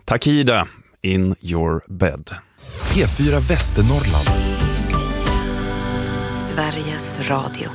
Takida, In Your Bed. P4 Västernorrland. Sveriges Radio.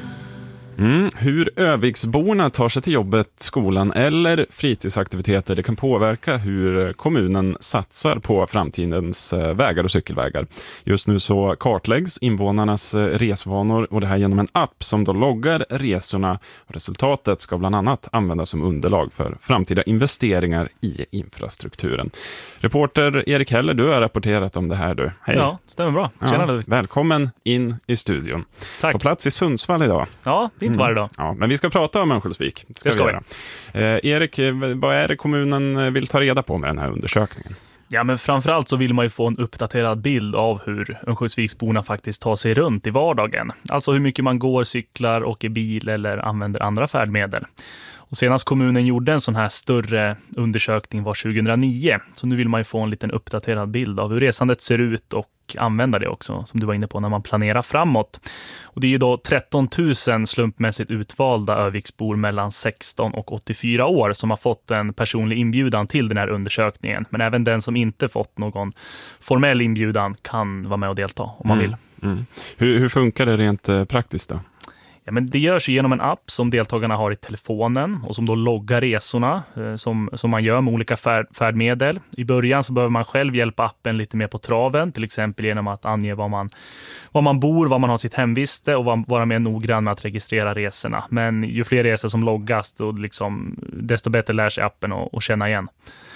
Hur Öviksborna tar sig till jobbet, skolan eller fritidsaktiviteter, det kan påverka hur kommunen satsar på framtidens vägar och cykelvägar. Just nu så kartläggs invånarnas resvanor och det här genom en app som då loggar resorna. Resultatet ska bland annat användas som underlag för framtida investeringar i infrastrukturen. Reporter Erik Heller, du har rapporterat om det här du. Hej. Ja, stämmer bra. Tjena du. Välkommen in i studion. Tack. På plats i Sundsvall idag. Ja, det är inte varje dag. Ja, men vi ska prata om Örnsköldsvik. Det ska vi. Erik, vad är det kommunen vill ta reda på med den här undersökningen? Ja, men framförallt så vill man ju få en uppdaterad bild av hur Örnsköldsviksborna faktiskt tar sig runt i vardagen. Alltså hur mycket man går, cyklar, åker bil eller använder andra färdmedel. Och senast kommunen gjorde en sån här större undersökning var 2009. Så nu vill man ju få en liten uppdaterad bild av hur resandet ser ut och använda det också, som du var inne på, när man planerar framåt. Och det är ju då 13 000 slumpmässigt utvalda Öviksbor mellan 16 och 84 år som har fått en personlig inbjudan till den här undersökningen. Men även den som inte fått någon formell inbjudan kan vara med och delta om man vill. Hur funkar det rent praktiskt då? Ja, men det görs genom en app som deltagarna har i telefonen och som då loggar resorna som man gör med olika färdmedel. I början så behöver man själv hjälpa appen lite mer på traven, till exempel genom att ange var man bor, var man har sitt hemviste och vara mer noggrann med att registrera resorna. Men ju fler resor som loggas, då desto bättre lär sig appen och känna igen.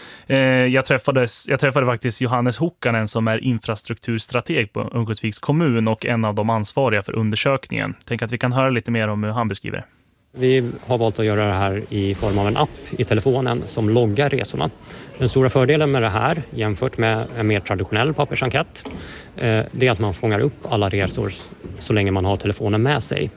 Jag träffade faktiskt Johannes Hukkanen som är infrastrukturstrateg på Örnsköldsviks kommun och en av de ansvariga för undersökningen. Tänk att vi kan höra lite mer om hur han beskriver det. Vi har valt att göra det här i form av en app i telefonen som loggar resorna. Den stora fördelen med det här jämfört med en mer traditionell pappersenkät det är att man fångar upp alla resor så länge man har telefonen med sig.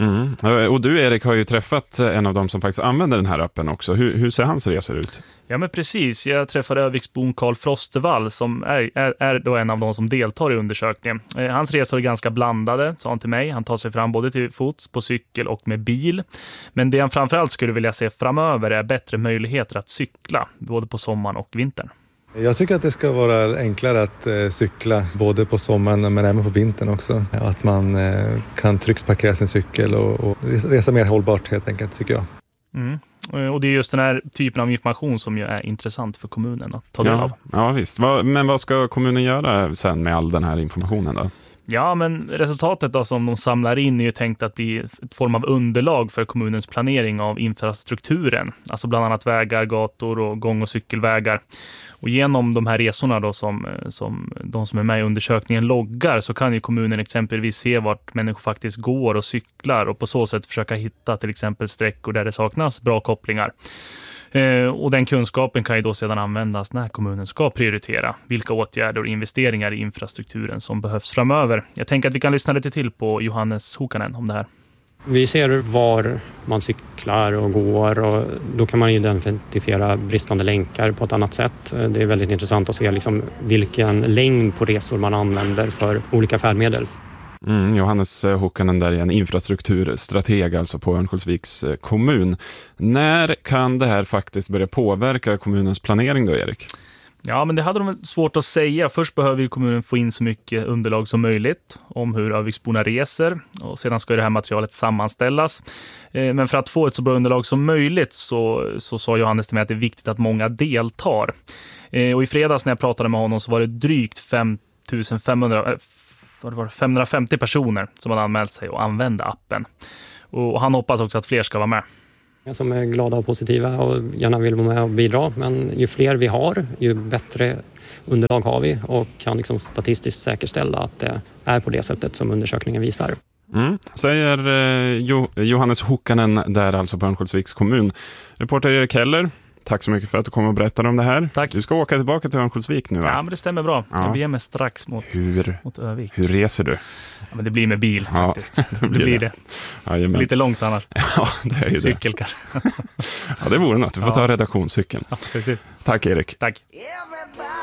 Och du Erik har ju träffat en av dem som faktiskt använder den här appen också. Hur ser hans resor ut? Ja, men precis. Jag träffade Öviksbon Carl Frostervall som är då en av de som deltar i undersökningen. Hans resor är ganska blandade, sa han till mig. Han tar sig fram både till fots, på cykel och med bil. Men det han framförallt skulle vilja se framöver är bättre möjligheter att cykla, både på sommaren och vintern. Jag tycker att det ska vara enklare att cykla både på sommaren men även på vintern också. Att man kan tryggt parkera sin cykel och resa mer hållbart helt enkelt, tycker jag. Och det är just den här typen av information som ju är intressant för kommunen att ta del av. Ja visst. Men vad ska kommunen göra sen med all den här informationen då? Ja, men resultatet då som de samlar in är ju tänkt att bli ett form av underlag för kommunens planering av infrastrukturen. Alltså bland annat vägar, gator och gång- och cykelvägar. Och genom de här resorna då som de som är med i undersökningen loggar så kan ju kommunen exempelvis se vart människor faktiskt går och cyklar och på så sätt försöka hitta till exempel sträckor där det saknas bra kopplingar. Och den kunskapen kan ju då sedan användas när kommunen ska prioritera vilka åtgärder och investeringar i infrastrukturen som behövs framöver. Jag tänker att vi kan lyssna lite till på Johannes Hukkanen om det här. Vi ser var man cyklar och går och då kan man identifiera bristande länkar på ett annat sätt. Det är väldigt intressant att se vilken längd på resor man använder för olika färdmedel. Johannes Hukkanen där är en infrastrukturstrateg alltså på Örnsköldsviks kommun. När kan det här faktiskt börja påverka kommunens planering då, Erik? Ja, men det hade de svårt att säga. Först behöver ju kommunen få in så mycket underlag som möjligt om hur Öviksborna reser och sedan ska det här materialet sammanställas. Men för att få ett så bra underlag som möjligt så sa Johannes till mig att det är viktigt att många deltar. Och i fredags när jag pratade med honom så var det drygt 550 personer som hade anmält sig och använde appen. Och han hoppas också att fler ska vara med. Som är glada och positiva och gärna vill vara med och bidra. Men ju fler vi har, ju bättre underlag har vi och kan statistiskt säkerställa att det är på det sättet som undersökningen visar. Säger Johannes Hukkanen där alltså på Örnsköldsviks kommun. Reporter Erik Heller, tack så mycket för att du kom och berättade om det här. Tack. Du ska åka tillbaka till Örnsköldsvik nu, va? Ja, men det stämmer bra. Jag beger mig strax mot Övik. Hur reser du? Ja, men det blir med bil faktiskt. Det blir det. Lite långt annars. Ja, det är ju cykel kanske. Ja, det vore något. Du får ta redaktionscykeln. Ja, precis. Tack Erik. Tack.